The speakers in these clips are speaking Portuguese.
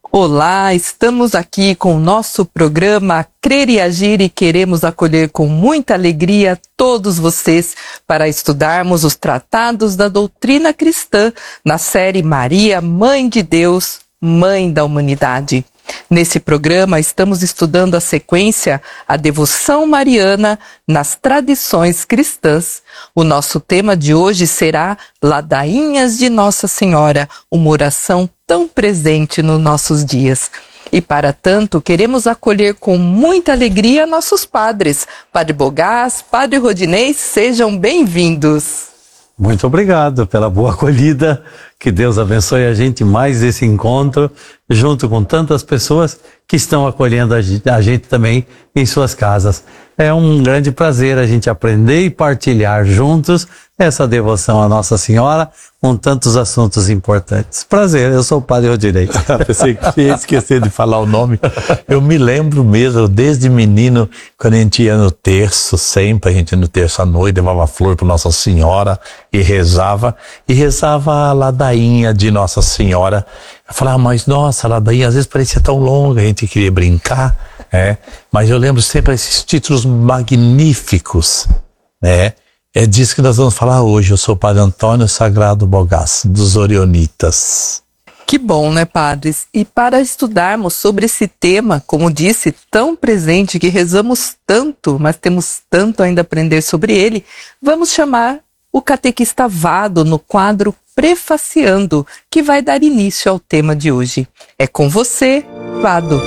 Olá, estamos aqui com o nosso programa Crer e Agir e queremos acolher com muita alegria todos vocês para estudarmos os tratados da doutrina cristã na série Maria, Mãe de Deus, Mãe da Humanidade. Nesse programa estamos estudando a sequência A Devoção Mariana nas Tradições Cristãs. O nosso tema de hoje será Ladainhas de Nossa Senhora, uma oração tão presente nos nossos dias. E para tanto, queremos acolher com muita alegria nossos padres. Padre Bogás, Padre Rodinei, sejam bem-vindos. Muito obrigado pela boa acolhida. Que Deus abençoe a gente mais esse encontro, junto com tantas pessoas que estão acolhendo a gente também em suas casas. É um grande prazer a gente aprender e partilhar juntos essa devoção à Nossa Senhora com tantos assuntos importantes. Prazer, eu sou o Padre Rodinei. Pensei que ia esquecer de falar o nome. Eu me lembro mesmo, desde menino, quando a gente ia no terço, sempre a gente ia no terço à noite, levava flor para Nossa Senhora e rezava a ladainha de Nossa Senhora. Eu falava, mas nossa, a ladainha às vezes parecia tão longa, a gente queria brincar, mas eu lembro sempre esses títulos magníficos, né? É disso que nós vamos falar hoje. Eu sou o Padre Antônio Sagrado Bogás, dos Orionitas. Que bom, né, padres? E para estudarmos sobre esse tema, como disse, tão presente, que rezamos tanto, mas temos tanto ainda a aprender sobre ele, vamos chamar o catequista Vado no quadro Prefaciando, que vai dar início ao tema de hoje. É com você, Vado.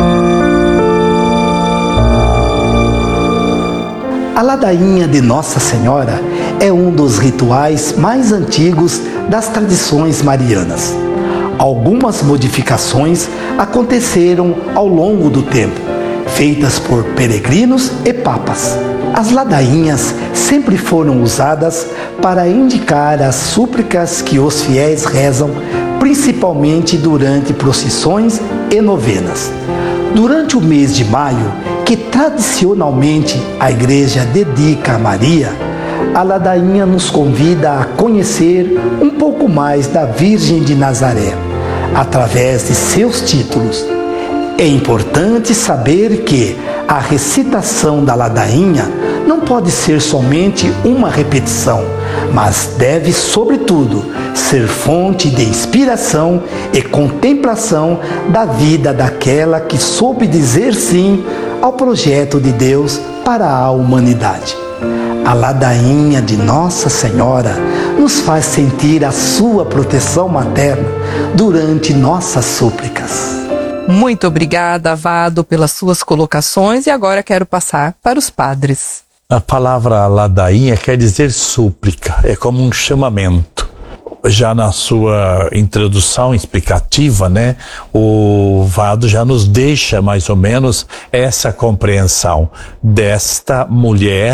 A ladainha de Nossa Senhora é um dos rituais mais antigos das tradições marianas. Algumas modificações aconteceram ao longo do tempo, feitas por peregrinos e papas. As ladainhas sempre foram usadas para indicar as súplicas que os fiéis rezam, principalmente durante procissões e novenas. Durante o mês de maio, que tradicionalmente a Igreja dedica a Maria, a ladainha nos convida a conhecer um pouco mais da Virgem de Nazaré, através de seus títulos. É importante saber que a recitação da ladainha não pode ser somente uma repetição, mas deve, sobretudo, ser fonte de inspiração e contemplação da vida daquela que soube dizer sim ao projeto de Deus para a humanidade. A ladainha de Nossa Senhora nos faz sentir a sua proteção materna durante nossas súplicas. Muito obrigada, Vado, pelas suas colocações, e agora quero passar para os padres. A palavra ladainha quer dizer súplica, é como um chamamento. Já na sua introdução explicativa, né, o Vado já nos deixa mais ou menos essa compreensão desta mulher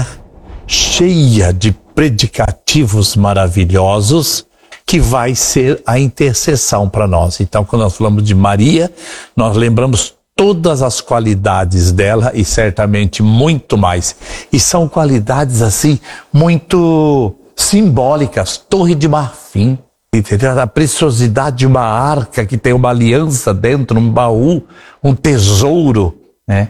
cheia de predicativos maravilhosos que vai ser a intercessão para nós. Então, quando nós falamos de Maria, nós lembramos todas as qualidades dela e certamente muito mais. E são qualidades assim muito simbólicas, torre de marfim, entendeu? A preciosidade de uma arca que tem uma aliança dentro, um baú, um tesouro, né?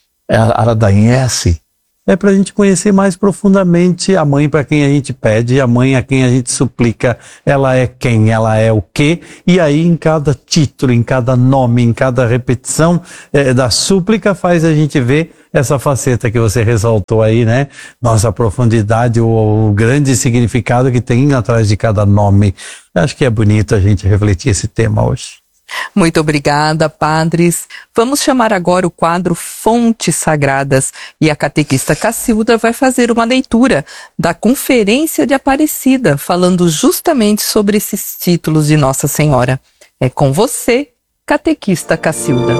A ladainha é assim. É para a gente conhecer mais profundamente a mãe para quem a gente pede, a mãe a quem a gente suplica, ela é quem, ela é o quê, e aí em cada título, em cada nome, em cada repetição da súplica faz a gente ver essa faceta que você ressaltou aí, né? Nossa profundidade, o grande significado que tem atrás de cada nome. Acho que é bonito a gente refletir esse tema hoje. Muito obrigada, padres. Vamos chamar agora o quadro Fontes Sagradas e a catequista Cacilda vai fazer uma leitura da Conferência de Aparecida, falando justamente sobre esses títulos de Nossa Senhora. É com você, catequista Cacilda.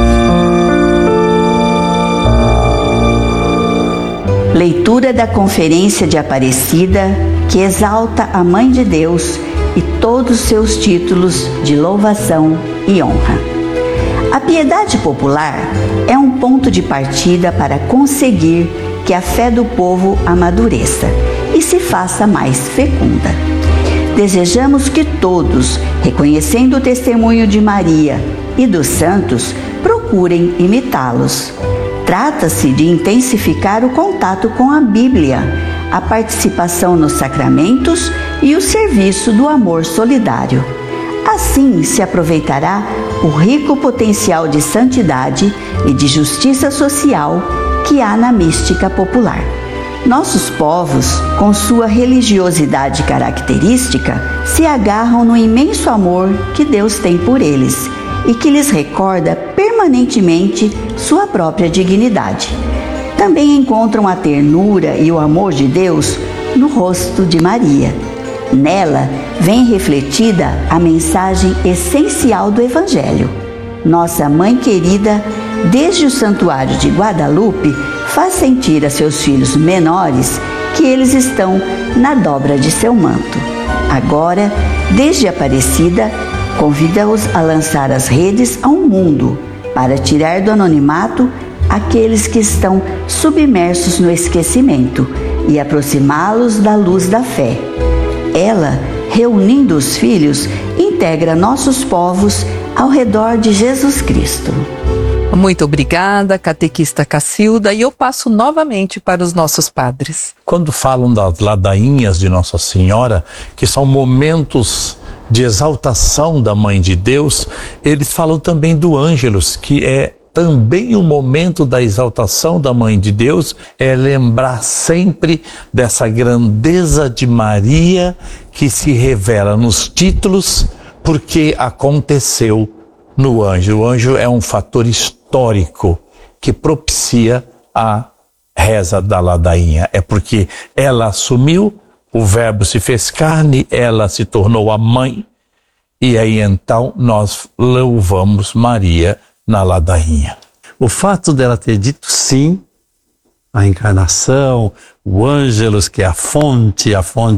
Leitura da Conferência de Aparecida, que exalta a Mãe de Deus e todos seus títulos de louvação e honra. A piedade popular é um ponto de partida para conseguir que a fé do povo amadureça e se faça mais fecunda. Desejamos que todos, reconhecendo o testemunho de Maria e dos santos, procurem imitá-los. Trata-se de intensificar o contato com a Bíblia, a participação nos sacramentos e o serviço do amor solidário. Assim se aproveitará o rico potencial de santidade e de justiça social que há na mística popular. Nossos povos, com sua religiosidade característica, se agarram no imenso amor que Deus tem por eles e que lhes recorda permanentemente sua própria dignidade. Também encontram a ternura e o amor de Deus no rosto de Maria. Nela vem refletida a mensagem essencial do Evangelho. Nossa Mãe querida, desde o Santuário de Guadalupe, faz sentir a seus filhos menores que eles estão na dobra de seu manto. Agora, desde Aparecida, convida-os a lançar as redes ao mundo para tirar do anonimato aqueles que estão submersos no esquecimento e aproximá-los da luz da fé. Ela, reunindo os filhos, integra nossos povos ao redor de Jesus Cristo. Muito obrigada, catequista Cacilda, e eu passo novamente para os nossos padres. Quando falam das ladainhas de Nossa Senhora, que são momentos de exaltação da Mãe de Deus, eles falam também do Ângelus, que é também um momento da exaltação da Mãe de Deus, é lembrar sempre dessa grandeza de Maria que se revela nos títulos, porque aconteceu no anjo. O anjo é um fator histórico que propicia a reza da ladainha. É porque ela assumiu, o Verbo se fez carne, ela se tornou a mãe, e aí então nós louvamos Maria na ladainha. O fato dela ter dito sim à encarnação, o Ângelus, que é a fonte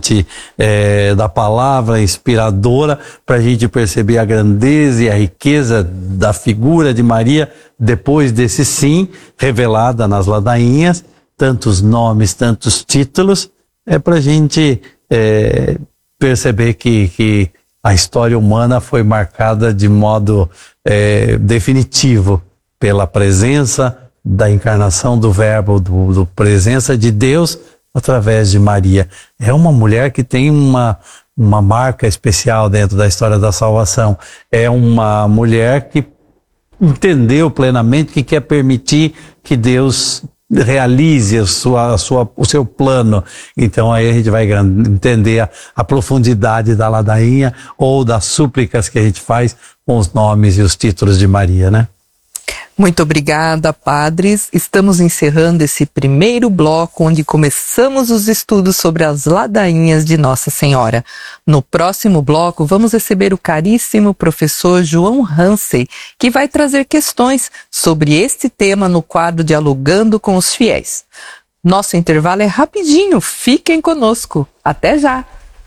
da palavra inspiradora, para a gente perceber a grandeza e a riqueza da figura de Maria, depois desse sim, revelada nas ladainhas, tantos nomes, tantos títulos, é para a gente perceber que a história humana foi marcada de modo definitivo pela presença da encarnação do Verbo, do presença de Deus através de Maria. É uma mulher que tem uma marca especial dentro da história da salvação. É uma mulher que entendeu plenamente que quer permitir que Deus realize o seu plano. Então aí a gente vai entender a profundidade da ladainha ou das súplicas que a gente faz com os nomes e os títulos de Maria, né? Muito obrigada, padres. Estamos encerrando esse primeiro bloco onde começamos os estudos sobre as ladainhas de Nossa Senhora. No próximo bloco, vamos receber o caríssimo professor João Hansey, que vai trazer questões sobre este tema no quadro Dialogando com os Fiéis. Nosso intervalo é rapidinho, fiquem conosco. Até já!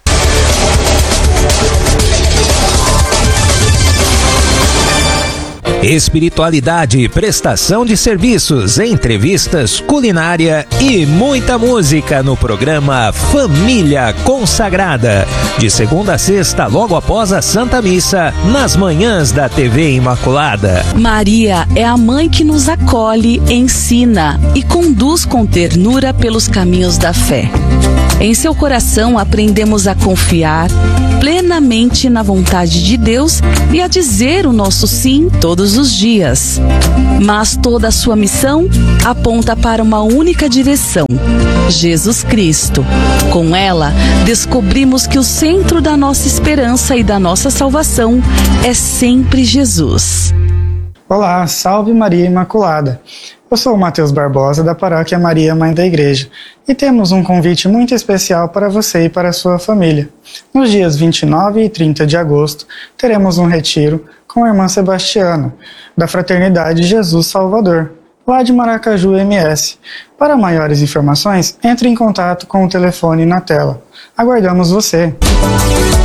Espiritualidade, prestação de serviços, entrevistas, culinária e muita música no programa Família Consagrada. De segunda a sexta, logo após a Santa Missa, nas manhãs da TV Imaculada. Maria é a mãe que nos acolhe, ensina e conduz com ternura pelos caminhos da fé. Em seu coração aprendemos a confiar plenamente na vontade de Deus e a dizer o nosso sim todos os dias. Mas toda a sua missão aponta para uma única direção: Jesus Cristo. Com ela, descobrimos que o centro da nossa esperança e da nossa salvação é sempre Jesus. Olá, salve Maria Imaculada! Eu sou o Matheus Barbosa, da Paróquia Maria Mãe da Igreja, e temos um convite muito especial para você e para a sua família. Nos dias 29 e 30 de agosto, teremos um retiro com a irmã Sebastiana, da Fraternidade Jesus Salvador, lá de Maracaju, MS. Para maiores informações, entre em contato com o telefone na tela. Aguardamos você!